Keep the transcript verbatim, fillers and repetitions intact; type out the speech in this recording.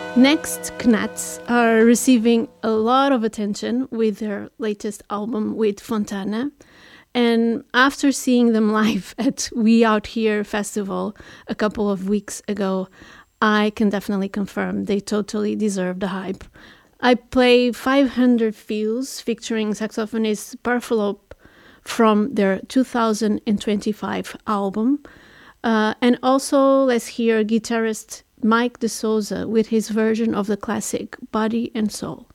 Next, Knats are receiving a lot of attention with their latest album with Fontana. And after seeing them live at We Out Here Festival a couple of weeks ago, I can definitely confirm they totally deserve the hype. I play five hundred Feels featuring saxophonist Barfalop from their two thousand twenty-five album. Uh, and also, let's hear guitarist Mike De Souza with his version of the classic Body and Soul.